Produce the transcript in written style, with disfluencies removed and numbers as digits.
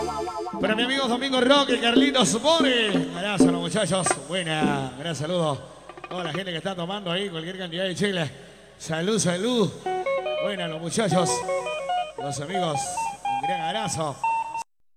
Para mi amigo Domingo Roque, Carlitos Bore. Gracias a los muchachos. Buena, gran saludo. Toda la gente que está tomando ahí cualquier cantidad de chile. Salud, salud. Buena, los muchachos. Los amigos, un gran abrazo.